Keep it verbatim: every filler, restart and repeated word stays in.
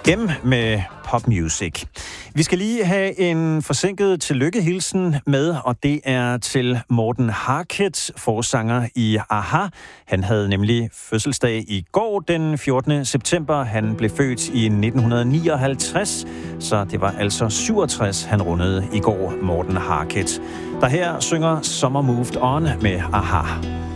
igennem med popmusik. Vi skal lige have en forsinket tillykkehilsen med, og det er til Morten Harket, forsanger i a-ha. Han havde nemlig fødselsdag i går, den fjortende september. Han blev født i nitten nioghalvtreds, så det var altså syvogtres, han rundede i går, Morten Harket. Der her synger Summer Moved On med a-ha.